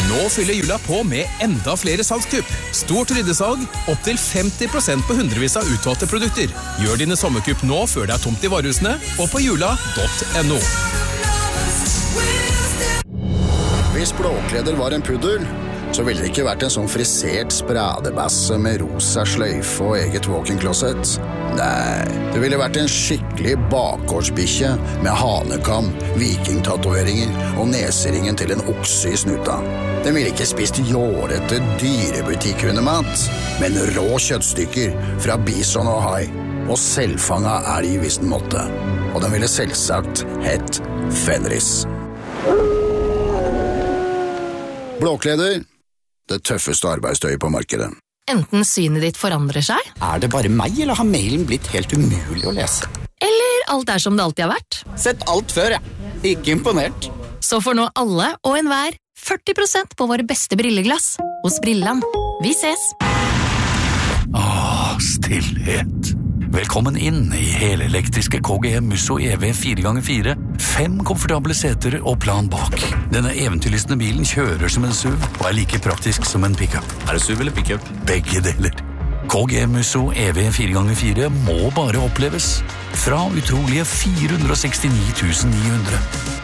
Nå fyller jula på med enda flere salgskupp. Stort ryddesalg, opp til 50% på hundrevis av utvalgte produkter. Gjør dine sommerkupp nå før det er tomt i varehusene, og på jula.no. Hvis Blåkleder var en puddel, så ville det ikke vært en sånn frisert spradebasse med rosa sløyfe og eget walk-in-closet. Nei, det ville vært en skikkelig bakgårdsbikkje med hanekam, vikingtatoveringer og neseringen til en okse i snuta. Den ville ikke spist jårete dyrebutikkhundemat, men rå kjøttstykker fra bison og hai, og selvfanga elg hvis den måtte. Og den ville selvsagt hett Fenris. Blåkleder, det tøffeste arbeidstøyet på markedet. Enten synet ditt forandrer seg, Er det bare meg, eller har mailen blitt helt umulig å lese? eller alt er som det alltid har vært. Sett alt før, jeg. Ikke imponert. Så får nå alle og enhver 40% på våre beste brilleglass hos Brilland. Vi ses! Stillhet. Velkommen inn i helelektriske KGM Musso EV 4x4. 5 komfortable seter og plan bak. Denne eventyrlystne bilen kjører som en SUV og er like praktisk som en pickup. Er det SUV eller pickup? Begge deler. KGM Musso EV 4x4 må bare oppleves. Fra utrolige 469 900.